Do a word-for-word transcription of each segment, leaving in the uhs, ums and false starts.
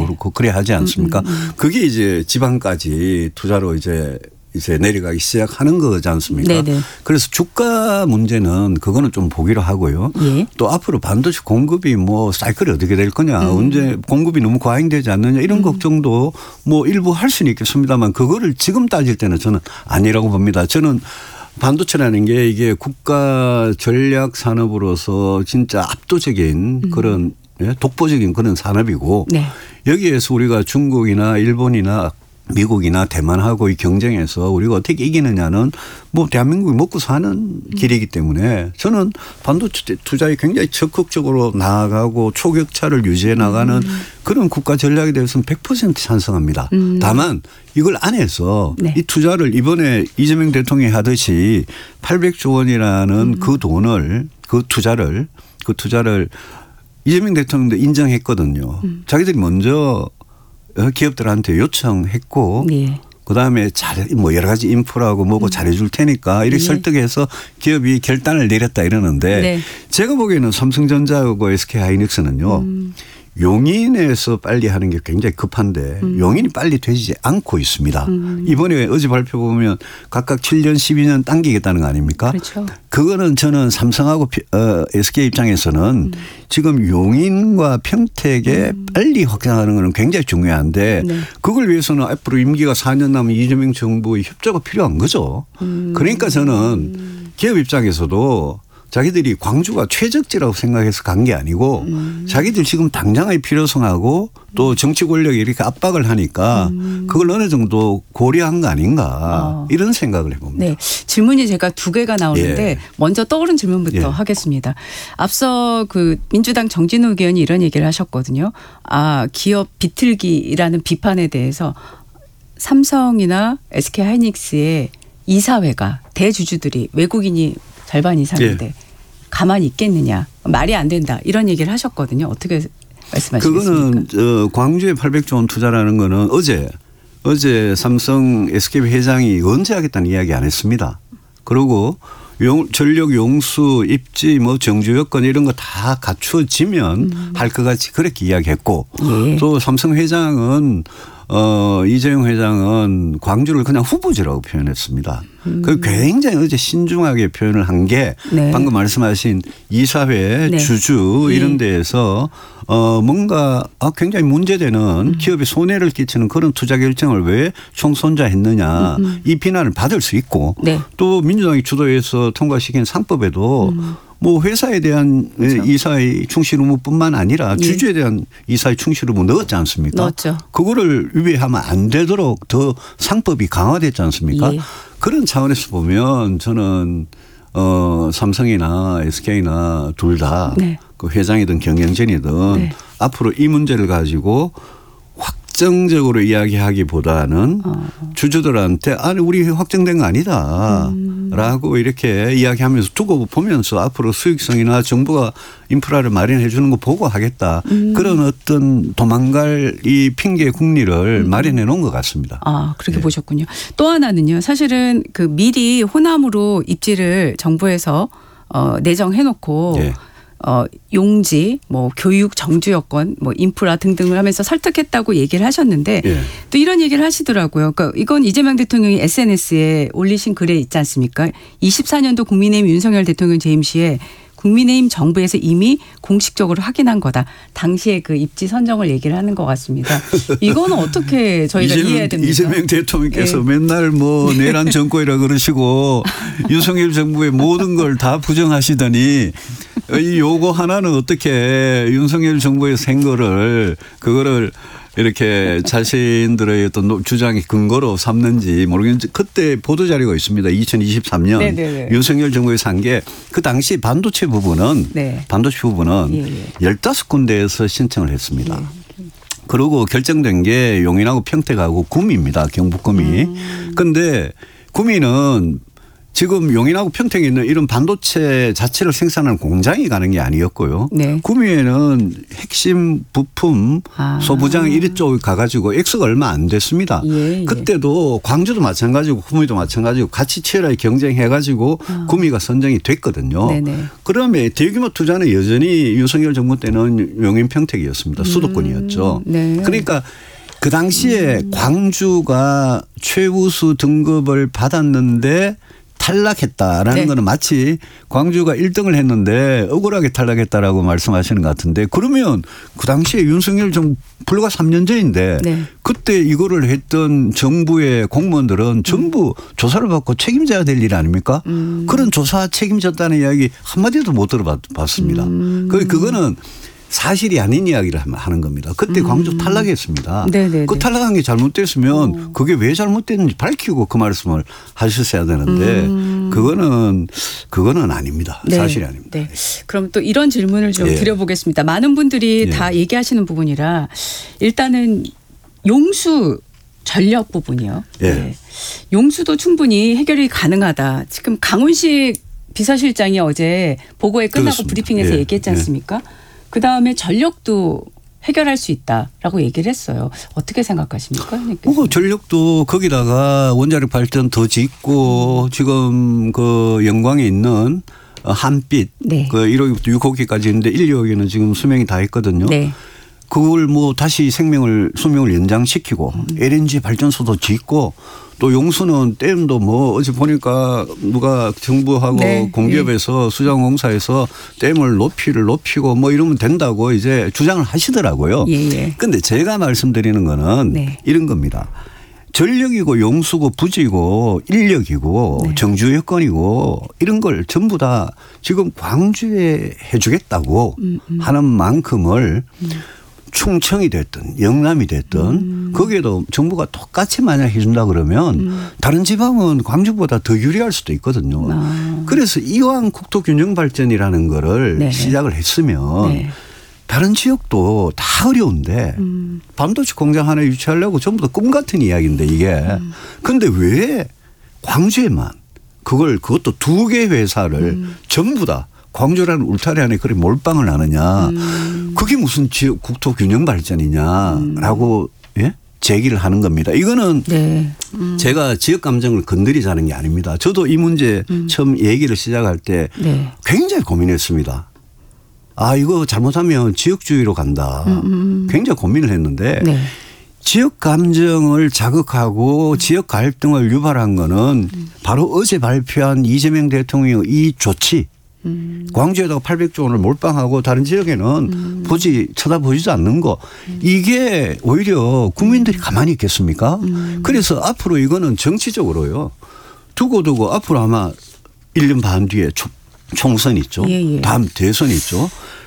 네네. 그렇고 그래야 하지 않습니까? 음, 음, 음. 그게 이제 지방까지 투자로 이제 이제 내려가기 시작하는 거지 않습니까? 네네. 그래서 주가 문제는 그거는 좀 보기로 하고요. 예. 또 앞으로 반도체 공급이 뭐 사이클이 어떻게 될 거냐. 음. 언제 공급이 너무 과잉되지 않느냐 이런 음. 걱정도 뭐 일부 할 수는 있겠습니다만 그거를 지금 따질 때는 저는 아니라고 봅니다. 저는 반도체라는 게 이게 국가 전략 산업으로서 진짜 압도적인 음. 그런 독보적인 그런 산업이고 네. 여기에서 우리가 중국이나 일본이나 미국이나 대만하고 이 경쟁에서 우리가 어떻게 이기느냐는 뭐 대한민국이 먹고 사는 길이기 때문에 저는 반도체 투자에 굉장히 적극적으로 나아가고 초격차를 유지해 나가는 음. 그런 국가 전략에 대해서는 백 퍼센트 찬성합니다. 음. 다만 이걸 안에서 네. 이 투자를 이번에 이재명 대통령이 하듯이 팔백조 원이라는 음. 그 돈을 그 투자를 그 투자를 이재명 대통령도 인정했거든요. 음. 자기들이 먼저 기업들한테 요청했고 네. 그다음에 잘 뭐 여러 가지 인프라하고 뭐고 음. 잘해줄 테니까 이렇게 네. 설득해서 기업이 결단을 내렸다 이러는데 네. 제가 보기에는 삼성전자하고 에스케이하이닉스는요. 음. 용인에서 빨리 하는 게 굉장히 급한데 음. 용인이 빨리 되지 않고 있습니다. 음. 이번에 어제 발표 보면 각각 칠 년 십이 년 당기겠다는 거 아닙니까? 그렇죠. 그거는 저는 삼성하고 에스케이 입장에서는 음. 지금 용인과 평택에 음. 빨리 확장하는 것은 굉장히 중요한데 네. 그걸 위해서는 앞으로 임기가 사 년 남은 이재명 정부의 협조가 필요한 거죠. 음. 그러니까 저는 기업 입장에서도 자기들이 광주가 최적지라고 생각해서 간 게 아니고 음. 자기들 지금 당장의 필요성하고 또 정치 권력이 이렇게 압박을 하니까 음. 그걸 어느 정도 고려한 거 아닌가 어. 이런 생각을 해봅니다. 네. 질문이 제가 두 개가 나오는데 예. 먼저 떠오른 질문부터 예. 하겠습니다. 앞서 그 민주당 정진욱 의원이 이런 얘기를 하셨거든요. 아, 기업 비틀기라는 비판에 대해서 삼성이나 에스케이하이닉스의 이사회가 대주주들이 외국인이 절반 이상인데 예. 가만히 있겠느냐. 말이 안 된다. 이런 얘기를 하셨거든요. 어떻게 말씀하시겠습니까? 그거는 저 광주에 팔백조 원 투자라는 거는 어제 어제 삼성 에스케이 회장이 언제 하겠다는 이야기 안 했습니다. 그리고 용, 전력 용수 입지 뭐 정주 여건 이런 거 다 갖추어지면 음. 할 것 같이 그렇게 이야기했고 예. 또 삼성 회장은 어, 이재용 회장은 광주를 그냥 후보지라고 표현했습니다. 음. 그 굉장히 어제 신중하게 표현을 한 게 네. 방금 말씀하신 이사회 네. 주주 이런 데에서 어, 뭔가 굉장히 문제되는 음. 기업에 손해를 끼치는 그런 투자 결정을 왜 총선자했느냐 음. 이 비난을 받을 수 있고 네. 또 민주당이 주도해서 통과시킨 상법에도 음. 뭐 회사에 대한 그렇죠. 이사의 충실 의무뿐만 아니라 예. 주주에 대한 이사의 충실 의무 넣었지 않습니까? 넣었죠. 그거를 위배하면 안 되도록 더 상법이 강화됐지 않습니까? 예. 그런 차원에서 보면 저는 어, 삼성이나 에스케이나 둘 다 네. 그 회장이든 경영진이든 네. 앞으로 이 문제를 가지고 확정적으로 이야기하기보다는 어. 주주들한테 아니 우리 확정된 거 아니다 음. 라고 이렇게 이야기하면서 두고 보면서 앞으로 수익성이나 정부가 인프라를 마련해 주는 거 보고 하겠다. 음. 그런 어떤 도망갈 이 핑계 국리를 음. 마련해 놓은 것 같습니다. 아 그렇게 네. 보셨군요. 또 하나는요. 사실은 그 미리 호남으로 입지를 정부에서 어, 내정해 놓고 네. 어, 용지, 뭐 교육 정주 여건, 뭐 인프라 등등을 하면서 설득했다고 얘기를 하셨는데 예. 또 이런 얘기를 하시더라고요. 그러니까 이건 이재명 대통령이 에스엔에스에 올리신 글에 있지 않습니까? 이십사 년도 국민의힘 윤석열 대통령 재임 시에 국민의힘 정부에서 이미 공식적으로 확인한 거다. 당시에 그 입지 선정을 얘기를 하는 것 같습니다. 이거는 어떻게 저희가 이재명, 이해해야 됩니까? 이재명 대통령께서 네. 맨날 뭐 내란 정권이라 그러시고 윤석열 정부의 모든 걸 다 부정하시더니 이 요거 하나는 어떻게 윤석열 정부의 생거를 그거를 이렇게 자신들의 어떤 주장의 근거로 삼는지 모르겠는데 그때 보도자료가 있습니다. 이천이십삼 년 네네네. 윤석열 정부에 산 게 그 당시 반도체 부분은 네. 반도체 부분은 예, 예. 열다섯 군데에서 신청을 했습니다. 예. 그리고 결정된 게 용인하고 평택하고 구미입니다. 경북 구미. 그런데 음. 구미는 지금 용인하고 평택에 있는 이런 반도체 자체를 생산하는 공장이 가는 게 아니었고요. 네. 구미에는 핵심 부품 아. 소부장 이쪽 가가지고 액수가 얼마 안 됐습니다. 예, 예. 그때도 광주도 마찬가지고 구미도 마찬가지고 같이 치열하게 경쟁해가지고 아. 구미가 선정이 됐거든요. 네네. 그러면 대규모 투자는 여전히 윤석열 정부 때는 용인 평택이었습니다. 수도권이었죠. 음. 네. 그러니까 그 당시에 음. 광주가 최우수 등급을 받았는데 탈락했다라는 네. 거는 마치 광주가 일 등을 했는데 억울하게 탈락했다라고 말씀하시는 것 같은데 그러면 그 당시에 윤석열 정부 불과 삼 년 전인데 네. 그때 이거를 했던 정부의 공무원들은 전부 음. 조사를 받고 책임져야 될 일 아닙니까? 음. 그런 조사 책임졌다는 이야기 한마디도 못 들어봤습니다. 음. 그거는 사실이 아닌 이야기를 하는 겁니다. 그때 음. 광주 탈락했습니다. 네네네. 그 탈락한 게 잘못됐으면 오. 그게 왜 잘못됐는지 밝히고 그 말씀을 하셨어야 되는데 음. 그거는 그거는 아닙니다. 네. 사실이 아닙니다. 네. 그럼 또 이런 질문을 좀 예. 드려보겠습니다. 많은 분들이 예. 다 얘기하시는 부분이라 일단은 용수 전력 부분이요. 예. 네. 용수도 충분히 해결이 가능하다. 지금 강훈식 비서실장이 어제 보고회 끝나고 그렇습니다. 브리핑에서 예. 얘기했지 않습니까? 예. 그다음에 전력도 해결할 수 있다라고 얘기를 했어요. 어떻게 생각하십니까? 뭐 전력도 거기다가 원자력 발전 더 짓고 지금 그 영광에 있는 한빛 네. 그 일 호기부터 육 호기까지 있는데 일, 이 호기는 지금 수명이 다 했거든요. 네. 그걸 뭐 다시 생명을 수명을 연장시키고 음. 엘엔지 발전소도 짓고 또 용수는 댐도 뭐 어제 보니까 누가 정부하고 네. 공기업에서 네. 수자공사에서 댐을 높이를 높이고 뭐 이러면 된다고 이제 주장을 하시더라고요. 그런데 예. 제가 말씀드리는 거는 네. 이런 겁니다. 전력이고 용수고 부지고 인력이고 네. 정주 여건이고 이런 걸 전부 다 지금 광주에 해 주겠다고 음, 음. 하는 만큼을 음. 충청이 됐든 영남이 됐든 음. 거기에도 정부가 똑같이 만약 해준다 그러면 음. 다른 지방은 광주보다 더 유리할 수도 있거든요. 아. 그래서 이왕 국토균형발전이라는 거를 네. 시작을 했으면 네. 다른 지역도 다 어려운데 음. 반도체 공장 하나 유치하려고 전부 다 꿈 같은 이야기인데 이게. 그런데 음. 왜 광주에만 그걸 그것도 두 개 회사를 음. 전부 다 광주라는 울타리 안에 그래 몰빵을 하느냐. 음. 그게 무슨 지역 국토 균형 발전이냐라고 음. 예? 제기를 하는 겁니다. 이거는 네. 음. 제가 지역 감정을 건드리자는 게 아닙니다. 저도 이 문제 음. 처음 얘기를 시작할 때 네. 굉장히 고민했습니다. 아 이거 잘못하면 지역주의로 간다. 음. 굉장히 고민을 했는데 네. 지역 감정을 자극하고 음. 지역 갈등을 유발한 거는 음. 바로 어제 발표한 이재명 대통령의 이 조치. 음. 광주에다가 팔백조 원을 몰빵하고 다른 지역에는 음. 보지 쳐다보지도 않는 거. 음. 이게 오히려 국민들이 가만히 있겠습니까? 음. 그래서 앞으로 이거는 정치적으로요. 두고두고 앞으로 아마 일 년 반 뒤에 총선 있죠. 예, 예. 다음 대선 있죠.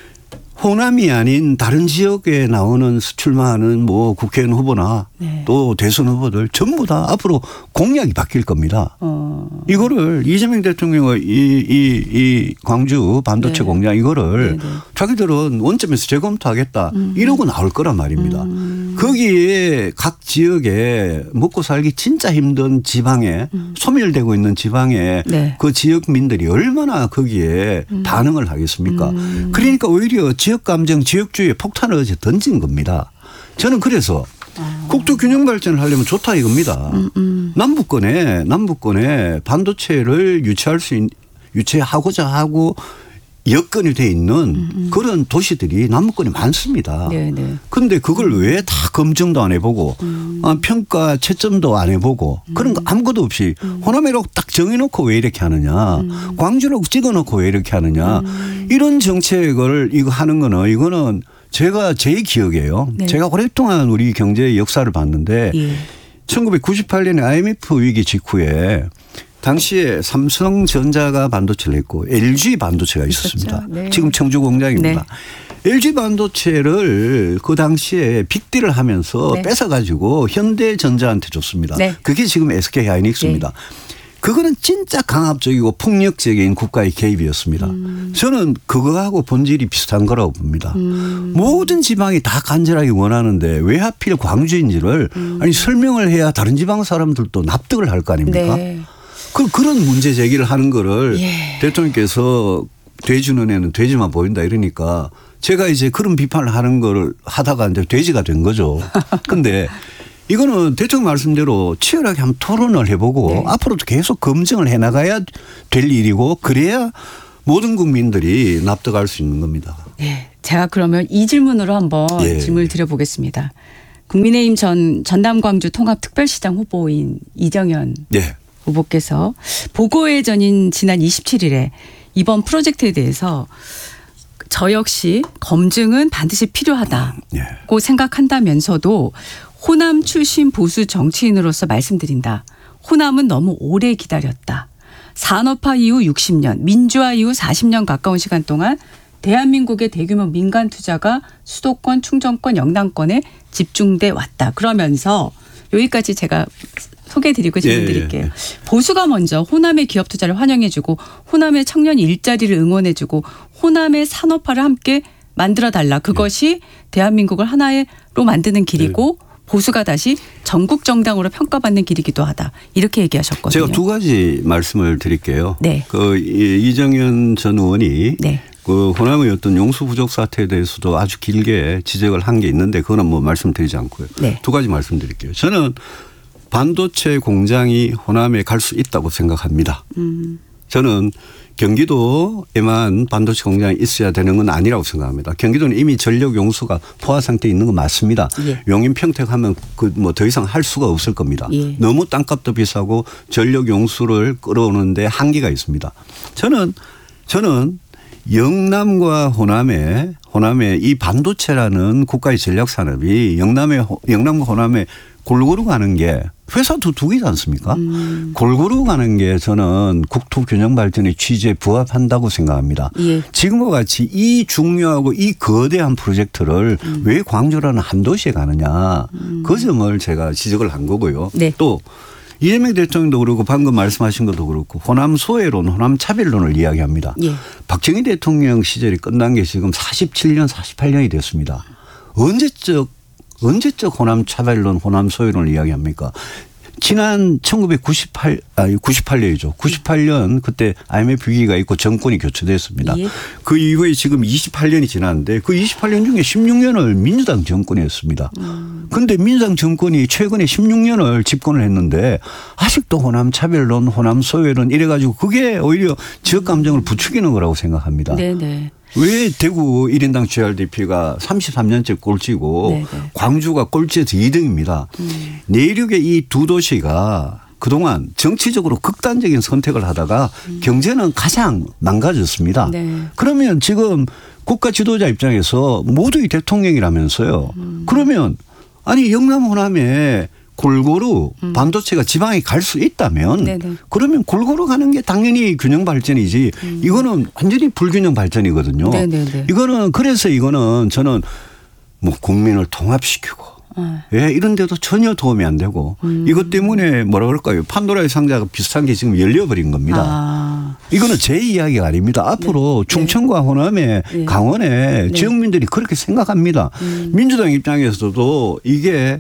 호남이 아닌 다른 지역에 나오는 출마하는 뭐 국회의원 후보나 네. 또 대선 후보들 전부 다 앞으로 공약이 바뀔 겁니다. 어. 이거를 이재명 대통령의 이, 이, 이 광주 반도체 네. 공장 이거를 네, 네. 자기들은 원점에서 재검토하겠다 음. 이러고 나올 거란 말입니다. 음. 거기에 각 지역에 먹고 살기 진짜 힘든 지방에 음. 소멸되고 있는 지방에 네. 그 지역민들이 얼마나 거기에 음. 반응을 하겠습니까? 음. 그러니까 오히려 지역감정 지역주의에 폭탄을 어제 던진 겁니다. 저는 그래서 아. 국토균형 발전을 하려면 좋다 이겁니다. 음, 음. 남북권에 남북권에 반도체를 유치할 수 있, 유치하고자 하고 여건이 돼 있는 음, 음. 그런 도시들이 남북권에 많습니다. 그런데 그걸 왜 다 검증도 안 해보고 음. 평가 채점도 안 해보고 음. 그런 거 아무것도 없이 음. 호남이라고 딱 정해놓고 왜 이렇게 하느냐. 음. 광주라고 찍어놓고 왜 이렇게 하느냐. 음. 이런 정책을 이거 하는 거는 이거는 제가 제 기억이에요. 네. 제가 오랫동안 우리 경제의 역사를 봤는데 예. 천구백구십팔 년에 아이엠에프 위기 직후에 당시에 삼성전자가 반도체를 했고 엘지 반도체가 있었습니다. 네. 지금 청주 공장입니다. 네. 엘지 반도체를 그 당시에 빅딜을 하면서 네. 뺏어가지고 현대전자한테 줬습니다. 네. 그게 지금 에스케이하이닉스입니다. 네. 그거는 진짜 강압적이고 폭력적인 국가의 개입이었습니다. 음. 저는 그거하고 본질이 비슷한 거라고 봅니다. 음. 모든 지방이 다 간절하게 원하는데 왜 하필 광주인지를 음. 아니 설명을 해야 다른 지방 사람들도 납득을 할 거 아닙니까? 네. 그 그런 문제 제기를 하는 거를 예. 대통령께서 돼지 눈에는 돼지만 보인다 이러니까 제가 이제 그런 비판을 하는 거를 하다가 이제 돼지가 된 거죠. 근데 이거는 대통령 말씀대로 치열하게 한번 토론을 해보고 네. 앞으로도 계속 검증을 해나가야 될 일이고 그래야 모든 국민들이 납득할 수 있는 겁니다. 네. 제가 그러면 이 질문으로 한번 예. 질문을 드려보겠습니다. 국민의힘 전 전남 광주 통합특별시장 후보인 이정현 예. 후보께서 보고회 전인 지난 이십칠 일에 이번 프로젝트에 대해서 저 역시 검증은 반드시 필요하다고 예. 생각한다면서도 호남 출신 보수 정치인으로서 말씀드린다. 호남은 너무 오래 기다렸다. 산업화 이후 육십 년, 민주화 이후 사십 년 가까운 시간 동안 대한민국의 대규모 민간 투자가 수도권, 충청권, 영남권에 집중돼 왔다. 그러면서 여기까지 제가 소개해드리고 질문드릴게요. 예, 예, 예. 보수가 먼저 호남의 기업 투자를 환영해주고 호남의 청년 일자리를 응원해주고 호남의 산업화를 함께 만들어달라. 그것이 예. 대한민국을 하나로 만드는 길이고 예. 보수가 다시 전국 정당으로 평가받는 길이기도 하다. 이렇게 얘기하셨거든요. 제가 두 가지 말씀을 드릴게요. 네. 그 이정현 전 의원이 네. 그 호남의 어떤 용수 부족 사태에 대해서도 아주 길게 지적을 한 게 있는데 그거는 뭐 말씀드리지 않고요. 네. 두 가지 말씀드릴게요. 저는 반도체 공장이 호남에 갈 수 있다고 생각합니다. 음. 저는 경기도에만 반도체 공장이 있어야 되는 건 아니라고 생각합니다. 경기도는 이미 전력 용수가 포화 상태에 있는 건 맞습니다. 예. 용인 평택하면 그 뭐 더 이상 할 수가 없을 겁니다. 예. 너무 땅값도 비싸고 전력 용수를 끌어오는데 한계가 있습니다. 저는 저는 영남과 호남에 호남에 이 반도체라는 국가의 전략 산업이 영남의 영남과 호남에 골고루 가는 게 회사도 두 개지 않습니까? 음. 골고루 가는 게 저는 국토 균형 발전의 취지에 부합한다고 생각합니다. 예. 지금과 같이 이 중요하고 이 거대한 프로젝트를 음. 왜 광주라는 한 도시에 가느냐. 음. 그 점을 제가 지적을 한 거고요. 네. 또 이재명 대통령도 그렇고 방금 말씀하신 것도 그렇고 호남 소외론, 호남 차별론을 이야기합니다. 예. 박정희 대통령 시절이 끝난 게 지금 사십칠 년, 사십팔 년이 됐습니다. 언제적 언제적 호남 차별론, 호남 소외론을 이야기합니까? 지난 천구백구십팔, 아니 구십팔 년이죠. 구십팔 년 그때 아이엠에프 위기가 있고 정권이 교체됐습니다. 예. 그 이후에 지금 이십팔 년이 지났는데 그 이십팔 년 중에 십육 년을 민주당 정권이었습니다. 그런데 음. 민주당 정권이 최근에 십육 년을 집권을 했는데 아직도 호남 차별론, 호남 소외론 이래가지고 그게 오히려 지역 감정을 부추기는 거라고 생각합니다. 네네. 왜 대구 일 인당 지알디피가 삼십삼 년째 꼴찌고 네네. 광주가 꼴찌에서 이 등입니다. 음. 내륙의 이 두 도시가 그동안 정치적으로 극단적인 선택을 하다가 음. 경제는 가장 망가졌습니다. 네. 그러면 지금 국가 지도자 입장에서 모두의 대통령이라면서요. 음. 그러면 아니 영남 호남에 골고루 음. 반도체가 지방에 갈 수 있다면 네네. 그러면 골고루 가는 게 당연히 균형 발전이지 음. 이거는 완전히 불균형 발전이거든요. 네네네. 이거는 그래서 이거는 저는 뭐 국민을 통합시키고 아. 예, 이런 데도 전혀 도움이 안 되고 음. 이것 때문에 뭐라 그럴까요. 판도라의 상자가 비슷한 게 지금 열려버린 겁니다. 아. 이거는 제 이야기가 아닙니다. 앞으로 네. 충청과 호남에 네. 강원에 네. 지역민들이 그렇게 생각합니다. 음. 민주당 입장에서도 이게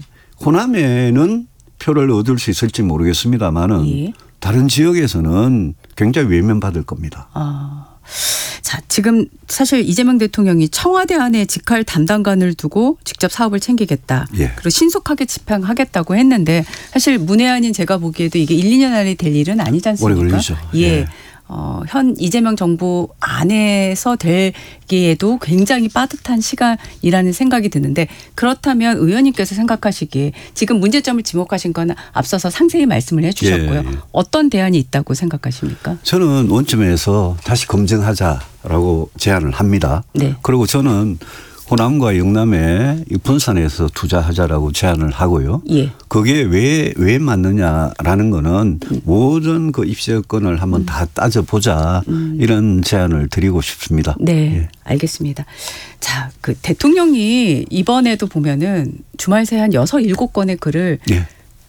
호남에는 표를 얻을 수 있을지 모르겠습니다만은 예. 다른 지역에서는 굉장히 외면받을 겁니다. 아. 자, 지금 사실 이재명 대통령이 청와대 안에 직할 담당관을 두고 직접 사업을 챙기겠다. 예. 그리고 신속하게 집행하겠다고 했는데 사실 문외한인 제가 보기에도 이게 일, 이 년 안에 될 일은 아니지 않습니까? 오래 걸리죠. 예. 예. 어, 현 이재명 정부 안에서 되기에도 굉장히 빠듯한 시간이라는 생각이 드는데 그렇다면 의원님께서 생각하시기에 지금 문제점을 지목하신 건 앞서서 상세히 말씀을 해 주셨고요. 예, 예. 어떤 대안이 있다고 생각하십니까? 저는 원점에서 다시 검증하자라고 제안을 합니다. 네. 그리고 저는 호남과 영남에 분산해서 투자하자라고 제안을 하고요. 예. 그게 왜, 왜 맞느냐라는 거는 음. 모든 그 입시 여건을 한번 음. 다 따져보자 음. 이런 제안을 드리고 싶습니다. 네, 예. 알겠습니다. 자, 그 대통령이 이번에도 보면은 주말 새 한 여섯, 일곱 건의 글을 예.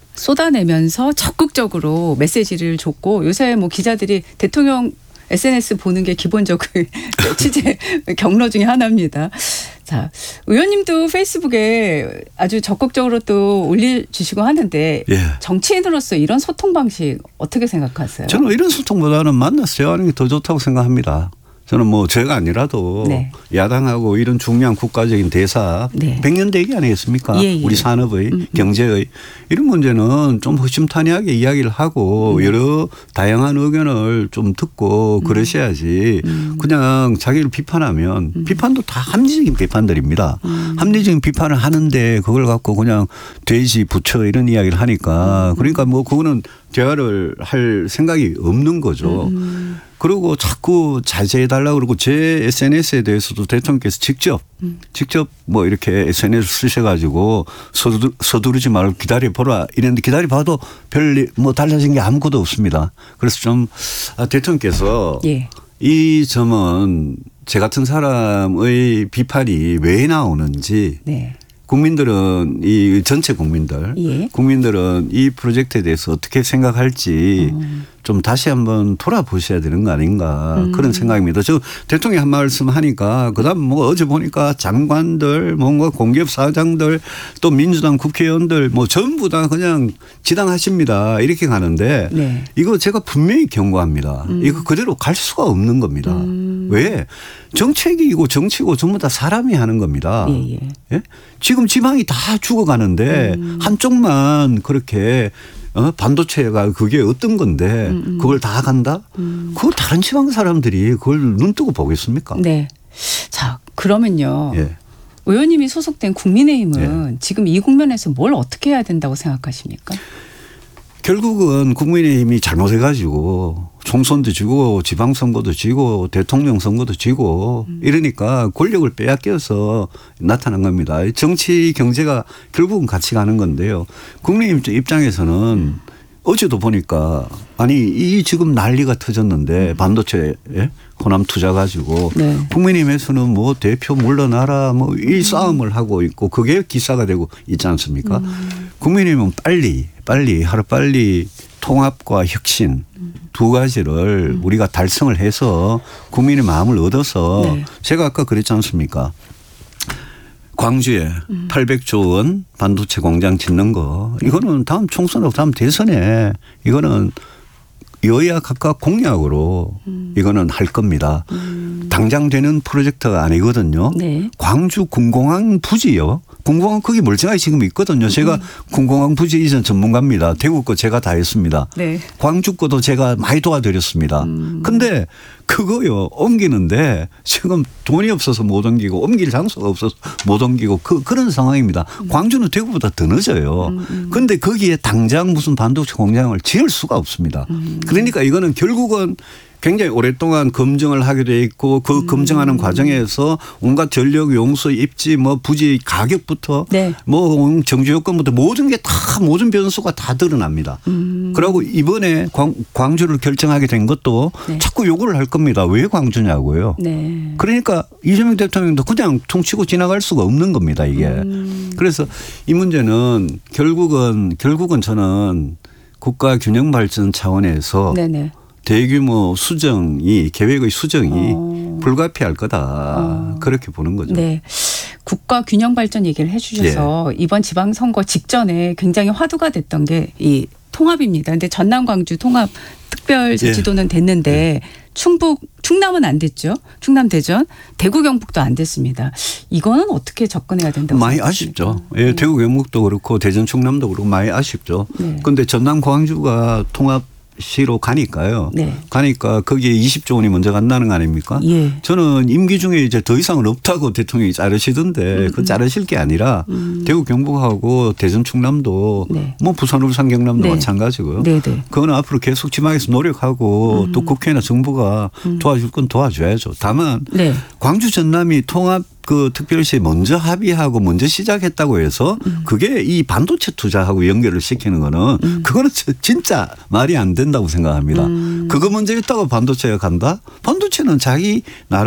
쏟아내면서 적극적으로 메시지를 줬고 요새 뭐 기자들이 대통령 에스엔에스 보는 게 기본적인 취재 경로 중에 하나입니다. 자, 의원님도 페이스북에 아주 적극적으로 또 올려주시고 하는데 예. 정치인으로서 이런 소통 방식 어떻게 생각하세요? 저는 이런 소통보다는 만나서 대화하는 게 더 좋다고 생각합니다. 저는 뭐 제가 아니라도 네. 야당하고 이런 중요한 국가적인 대사 네. 백년 대기 아니겠습니까? 예, 예. 우리 산업의 음, 음. 경제의 이런 문제는 좀 허심탄회하게 이야기를 하고 음. 여러 다양한 의견을 좀 듣고 음. 그러셔야지 음. 그냥 자기를 비판하면 음. 비판도 다 합리적인 비판들입니다. 음. 합리적인 비판을 하는데 그걸 갖고 그냥 돼지 부처 이런 이야기를 하니까 음. 그러니까 뭐 그거는 대화를 할 생각이 없는 거죠. 음. 그리고 자꾸 자제해달라고 그러고 제 에스엔에스에 대해서도 대통령께서 직접 음. 직접 뭐 이렇게 에스엔에스 쓰셔가지고 서두, 서두르지 말고 기다려보라 이랬는데 기다려봐도 별 뭐 달라진 게 아무것도 없습니다. 그래서 좀 대통령께서 예. 이 점은 제 같은 사람의 비판이 왜 나오는지 네. 국민들은 이 전체 국민들 예. 국민들은 이 프로젝트에 대해서 어떻게 생각할지 음. 좀 다시 한번 돌아보셔야 되는 거 아닌가 음. 그런 생각입니다. 저 대통령이 한 말씀 하니까 그다음 뭐 어제 보니까 장관들 뭔가 공기업 사장들 또 민주당 국회의원들 뭐 전부 다 그냥 지당하십니다. 이렇게 가는데 네. 이거 제가 분명히 경고합니다. 음. 이거 그대로 갈 수가 없는 겁니다. 음. 왜? 정책이고 정치고 전부 다 사람이 하는 겁니다. 예, 예. 예? 지금 지방이 다 죽어가는데 음. 한쪽만 그렇게 어? 반도체가 그게 어떤 건데 음. 그걸 다 간다? 음. 그거 다른 지방 사람들이 그걸 눈 뜨고 보겠습니까? 네. 자, 그러면요. 예. 의원님이 소속된 국민의힘은 예. 지금 이 국면에서 뭘 어떻게 해야 된다고 생각하십니까? 결국은 국민의힘이 잘못해가지고 총선도 지고 지방선거도 지고 대통령 선거도 지고 음. 이러니까 권력을 빼앗겨서 나타난 겁니다. 정치 경제가 결국은 같이 가는 건데요. 국민의힘 입장에서는 어제도 보니까 아니 이 지금 난리가 터졌는데 반도체에 호남 투자 가지고 네. 국민의힘에서는 뭐 대표 물러나라 뭐 이 싸움을 하고 있고 그게 기사가 되고 있지 않습니까? 음. 국민의힘은 빨리 빨리 하루빨리 통합과 혁신 두 가지를 음. 우리가 달성을 해서 국민의 마음을 얻어서 네. 제가 아까 그랬지 않습니까? 광주에 음. 팔백조 원 반도체 공장 짓는 거 이거는 다음 총선하고 다음 대선에 이거는 여야 각각 공약으로 음. 이거는 할 겁니다. 음. 당장 되는 프로젝트가 아니거든요. 네. 광주 군공항 부지요. 군공항 거기 멀쩡하게 지금 있거든요. 제가 음. 군공항 부지 이전 전문가입니다. 대구 거 제가 다 했습니다. 네. 광주 거도 제가 많이 도와드렸습니다. 그런데 음. 그거요 옮기는데 지금 돈이 없어서 못 옮기고 옮길 장소가 없어서 못 옮기고 그, 그런 상황입니다. 음. 광주는 대구보다 더 늦어요. 그런데 음. 거기에 당장 무슨 반도체 공장을 지을 수가 없습니다. 음. 그러니까 이거는 결국은 굉장히 오랫동안 검증을 하게 돼 있고 그 음. 검증하는 과정에서 온갖 전력 용수 입지 뭐 부지 가격부터 네. 뭐 정주 요건부터 모든 게 다 모든 변수가 다 드러납니다. 음. 그리고 이번에 광, 광주를 결정하게 된 것도 네. 자꾸 요구를 할 겁니다. 왜 광주냐고요. 네. 그러니까 이재명 대통령도 그냥 퉁치고 지나갈 수가 없는 겁니다. 이게. 음. 그래서 이 문제는 결국은 결국은 저는 국가 균형 발전 차원에서 네네. 대규모 수정이 계획의 수정이 어. 불가피할 거다. 어. 그렇게 보는 거죠. 네. 국가 균형 발전 얘기를 해 주셔서 예. 이번 지방선거 직전에 굉장히 화두가 됐던 게 이 통합입니다. 그런데 전남 광주 통합 특별자치도는 됐는데 예. 충북 충남은 안 됐죠. 충남 대전 대구 경북도 안 됐습니다. 이거는 어떻게 접근해야 된다고 많이 생각하십니까? 아쉽죠. 예, 네. 대구 경북도 그렇고 대전 충남도 그렇고 많이 아쉽죠. 그런데 네. 전남 광주가 통합 시로 가니까요. 네. 가니까 거기에 이십조 원이 먼저 간다는 거 아닙니까? 예. 저는 임기 중에 이제 더 이상은 없다고 대통령이 자르시던데 음. 그 자르실 게 아니라 음. 대구 경북하고 대전 충남도 네. 뭐 부산 울산 경남도 네. 마찬가지고요. 네. 네. 그거는 앞으로 계속 지방에서 노력하고 음. 또 국회나 정부가 음. 도와줄 건 도와줘야죠. 다만 네. 광주 전남이 통합 그 특별시에 먼저 합의하고 먼저 시작했다고 해서 음. 그게 이 반도체 투자하고 연결을 시키는 거는 음. 그거는 진짜 말이 안 된다고 생각합니다. 음. 그거 먼저 했다고 반도체가 간다? 반도체는 자기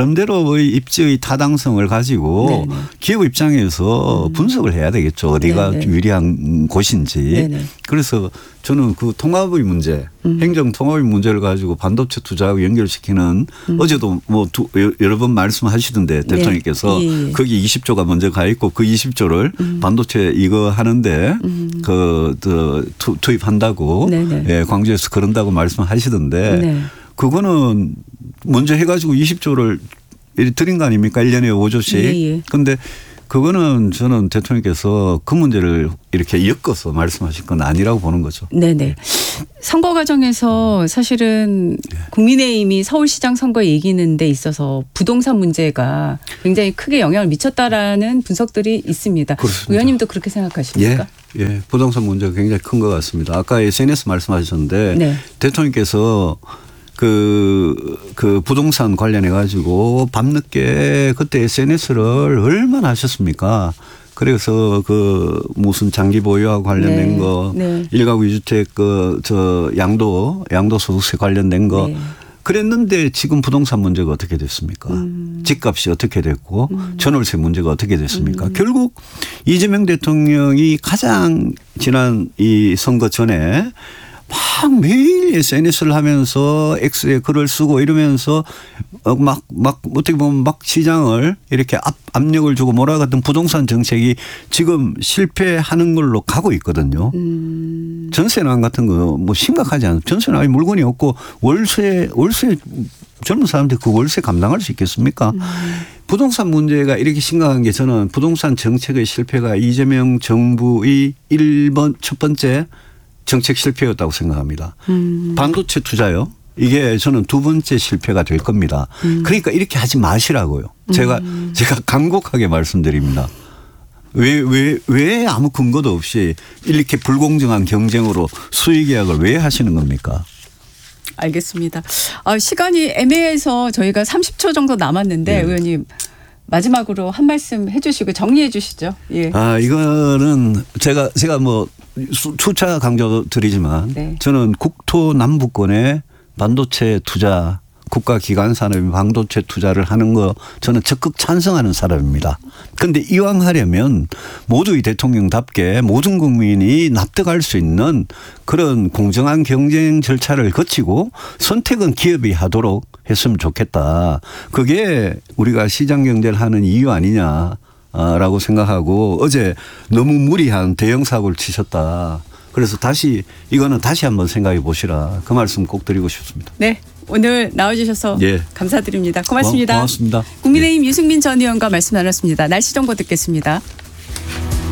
나름대로의 입지의 타당성을 가지고 네네. 기업 입장에서 음. 분석을 해야 되겠죠. 어디가 네네. 유리한 곳인지. 네네. 그래서 저는 그 통합의 문제 음. 행정 통합의 문제를 가지고 반도체 투자하고 연결시키는 음. 어제도 뭐 두, 여러 번 말씀하시던데 대통령께서 네. 예. 거기 이십 조가 먼저 가 있고 그 이십 조를 음. 반도체 이거 하는데 음. 그, 그 투, 투입한다고 예, 광주에서 그런다고 말씀하시던데 네. 그거는 먼저 해가지고 이십 조를 드린 거 아닙니까? 일 년에 오 조씩. 그런데 예, 예. 그거는 저는 대통령께서 그 문제를 이렇게 엮어서 말씀하실 건 아니라고 보는 거죠. 네네. 선거 과정에서 사실은 국민의힘이 서울시장 선거에 이기는 데 있어서 부동산 문제가 굉장히 크게 영향을 미쳤다라는 분석들이 있습니다. 그렇습니다. 의원님도 그렇게 생각하십니까? 예. 예. 부동산 문제가 굉장히 큰 것 같습니다. 아까 에스엔에스 말씀하셨는데 네. 대통령께서 그, 그 부동산 관련해 가지고 밤늦게 그때 에스엔에스를 얼마나 하셨습니까? 그래서 그 무슨 장기 보유와 관련된 네. 거, 네. 일가구 이주택 그 저 양도, 양도소득세 관련된 거. 네. 그랬는데 지금 부동산 문제가 어떻게 됐습니까? 음. 집값이 어떻게 됐고 음. 전월세 문제가 어떻게 됐습니까? 음. 결국 이재명 대통령이 가장 지난 이 선거 전에 막 매일 에스엔에스를 하면서 X에 글을 쓰고 이러면서 막, 막 어떻게 보면 막 시장을 이렇게 압, 압력을 주고 몰아갔던 부동산 정책이 지금 실패하는 걸로 가고 있거든요. 음. 전세난 같은 거 뭐 심각하지 않아요. 전세난 아예 물건이 없고 월세, 월세 젊은 사람들이 그 월세 감당할 수 있겠습니까? 음. 부동산 문제가 이렇게 심각한 게 저는 부동산 정책의 실패가 이재명 정부의 일 번 첫 번째 정책 실패였다고 생각합니다. 음. 반도체 투자요. 이게 저는 두 번째 실패가 될 겁니다. 음. 그러니까 이렇게 하지 마시라고요. 제가 음. 제가 간곡하게 말씀드립니다. 왜, 왜, 왜 아무 근거도 없이 이렇게 불공정한 경쟁으로 수의 계약을 왜 하시는 겁니까? 알겠습니다. 아, 시간이 애매해서 저희가 삼십 초 정도 남았는데 네. 의원님. 마지막으로 한 말씀 해 주시고 정리해 주시죠. 예. 아, 이거는 제가, 제가 뭐 수차 강조드리지만 네. 저는 국토 남부권에 반도체 투자, 국가기관 산업이 반도체 투자를 하는 거 저는 적극 찬성하는 사람입니다. 그런데 이왕 하려면 모두의 대통령답게 모든 국민이 납득할 수 있는 그런 공정한 경쟁 절차를 거치고 선택은 기업이 하도록 했으면 좋겠다. 그게 우리가 시장 경제를 하는 이유 아니냐라고 생각하고 어제 너무 무리한 대형 사고를 치셨다. 그래서 다시 이거는 다시 한번 생각해 보시라. 그 말씀 꼭 드리고 싶습니다. 네. 오늘 나와주셔서 예. 감사드립니다. 고맙습니다. 고맙습니다. 국민의힘 예. 유승민 전 의원과 말씀 나눴습니다. 날씨 정보 듣겠습니다.